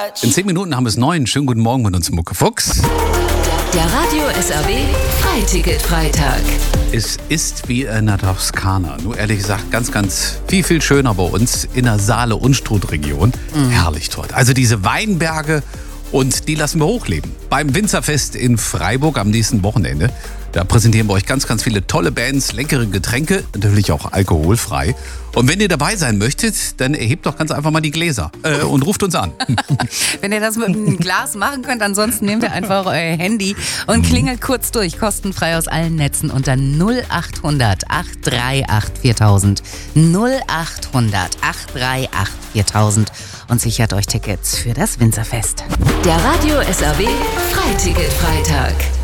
In 10 Minuten haben wir es 9. Schönen guten Morgen mit uns, Mucke Fuchs. Der Radio SAW Freiticket-Freitag. Es ist wie in der Toskana. Nur ehrlich gesagt ganz, ganz viel schöner bei uns in der Saale-Unstrut-Region. Herrlich dort. Also diese Weinberge, und die lassen wir hochleben. Beim Winzerfest in Freiburg am nächsten Wochenende. Da präsentieren wir euch ganz, ganz viele tolle Bands, leckere Getränke, natürlich auch alkoholfrei. Und wenn ihr dabei sein möchtet, dann erhebt doch ganz einfach mal die Gläser und ruft uns an. Wenn ihr das mit einem Glas machen könnt, ansonsten nehmt ihr einfach euer Handy und klingelt kurz durch, kostenfrei aus allen Netzen unter 0800 838 4000. 0800 838 4000 und sichert euch Tickets für das Winzerfest. Der Radio SAW Freiticket-Freitag.